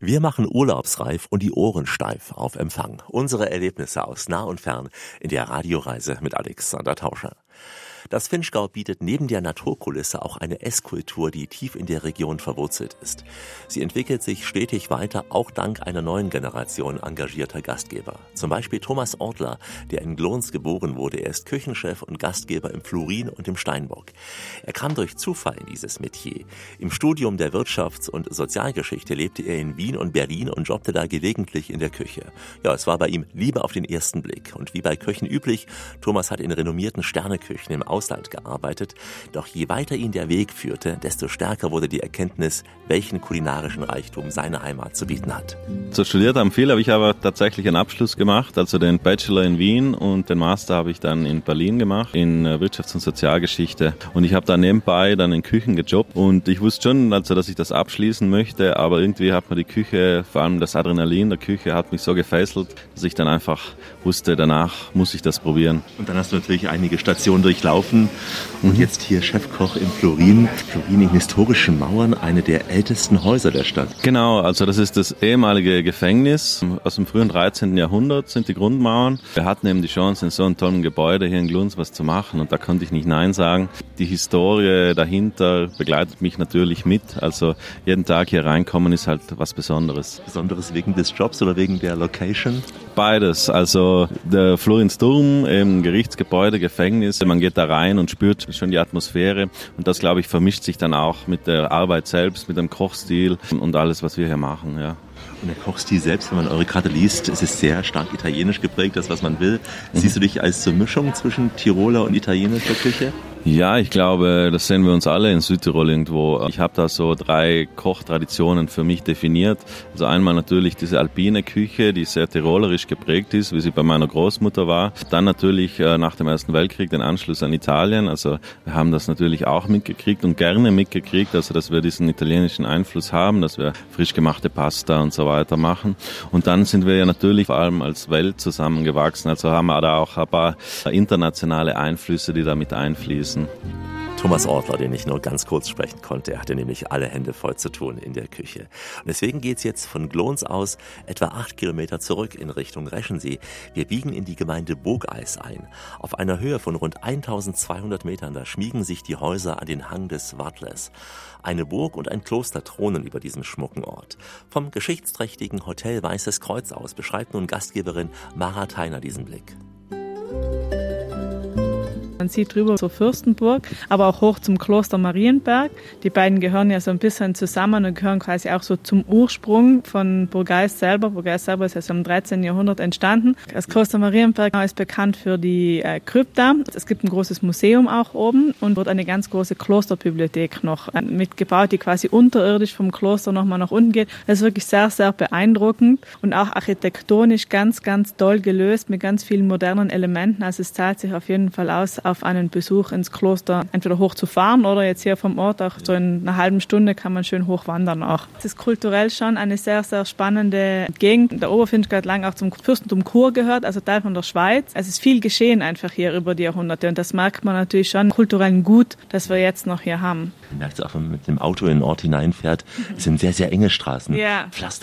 Wir machen urlaubsreif und die Ohren steif auf Empfang. Unsere Erlebnisse aus nah und fern in der Radioreise mit Alexander Tauscher. Das Vinschgau bietet neben der Naturkulisse auch eine Esskultur, die tief in der Region verwurzelt ist. Sie entwickelt sich stetig weiter, auch dank einer neuen Generation engagierter Gastgeber. Zum Beispiel Thomas Ortler, der in Glons geboren wurde. Er ist Küchenchef und Gastgeber im Florin und im Steinbock. Er kam durch Zufall in dieses Metier. Im Studium der Wirtschafts- und Sozialgeschichte lebte er in Wien und Berlin und jobbte da gelegentlich in der Küche. Ja, es war bei ihm Liebe auf den ersten Blick. Und wie bei Köchen üblich, Thomas hat in renommierten Sterneküchen im Ausland gearbeitet. Doch je weiter ihn der Weg führte, desto stärker wurde die Erkenntnis, welchen kulinarischen Reichtum seine Heimat zu bieten hat. So studiert haben viele, habe ich aber tatsächlich einen Abschluss gemacht, also den Bachelor in Wien und den Master habe ich dann in Berlin gemacht, in Wirtschafts- und Sozialgeschichte. Und ich habe da nebenbei dann in Küchen gejobbt und ich wusste schon, also, dass ich das abschließen möchte, aber irgendwie hat mir die Küche, vor allem das Adrenalin der Küche, hat mich so gefesselt, dass ich dann einfach wusste, danach muss ich das probieren. Und dann hast du natürlich einige Stationen durchlaufen und jetzt hier Chefkoch im Florin. Florin in historischen Mauern, eine der ältesten Häuser der Stadt. Genau, also das ist das ehemalige Gefängnis. Aus dem frühen 13. Jahrhundert sind die Grundmauern. Wir hatten eben die Chance, in so einem tollen Gebäude hier in Glunz was zu machen und da konnte ich nicht Nein sagen. Die Historie dahinter begleitet mich natürlich mit. Also jeden Tag hier reinkommen ist halt was Besonderes. Besonderes wegen des Jobs oder wegen der Location? Beides. Also der Florinsturm, eben Gerichtsgebäude, Gefängnis. Man geht da rein und spürt schon die Atmosphäre. Und das, glaube ich, vermischt sich dann auch mit der Arbeit selbst, mit dem Kochstil und alles, was wir hier machen, ja. Und der Kochstil selbst, wenn man eure Karte liest, es ist sehr stark italienisch geprägt, das, was man will. Siehst du dich als so Mischung zwischen Tiroler und italienischer Küche? Ja, ich glaube, das sehen wir uns alle in Südtirol irgendwo. Ich habe da so 3 Kochtraditionen für mich definiert. Also einmal natürlich diese alpine Küche, die sehr tirolerisch geprägt ist, wie sie bei meiner Großmutter war. Dann natürlich nach dem Ersten Weltkrieg den Anschluss an Italien. Also wir haben das natürlich auch mitgekriegt und gerne mitgekriegt, also dass wir diesen italienischen Einfluss haben, dass wir frisch gemachte Pasta und so weiter machen. Und dann sind wir ja natürlich vor allem als Welt zusammengewachsen. Also haben wir da auch ein paar internationale Einflüsse, die da mit einfließen. Thomas Ortler, den ich nur ganz kurz sprechen konnte, er hatte nämlich alle Hände voll zu tun in der Küche. Und deswegen geht's jetzt von Glons aus etwa 8 Kilometer zurück in Richtung Reschensee. Wir biegen in die Gemeinde Bogeis ein. Auf einer Höhe von rund 1200 Metern, da schmiegen sich die Häuser an den Hang des Wartles. Eine Burg und ein Kloster thronen über diesem schmucken Ort. Vom geschichtsträchtigen Hotel Weißes Kreuz aus beschreibt nun Gastgeberin Mara Theiner diesen Blick. Man sieht drüber zur Fürstenburg, aber auch hoch zum Kloster Marienberg. Die beiden gehören ja so ein bisschen zusammen und gehören quasi auch so zum Ursprung von Bogeis selber. Bogeis selber ist ja so im 13. Jahrhundert entstanden. Das Kloster Marienberg ist bekannt für die Krypta. Es gibt ein großes Museum auch oben und wird eine ganz große Klosterbibliothek noch mitgebaut, die quasi unterirdisch vom Kloster nochmal nach unten geht. Das ist wirklich sehr, sehr beeindruckend und auch architektonisch ganz, ganz toll gelöst mit ganz vielen modernen Elementen. Also es zahlt sich auf jeden Fall aus, auf einen Besuch ins Kloster entweder hochzufahren oder jetzt hier vom Ort auch so in einer halben Stunde kann man schön hochwandern auch. Es ist kulturell schon eine sehr, sehr spannende Gegend. Der Obervinschgau hat lange auch zum Fürstentum Chur gehört, also Teil von der Schweiz. Es ist viel geschehen einfach hier über die Jahrhunderte und das merkt man natürlich schon kulturellen Gut, das wir jetzt noch hier haben. Man merkt es auch, wenn man mit dem Auto in den Ort hineinfährt, es sind sehr, sehr enge Straßen. Ja.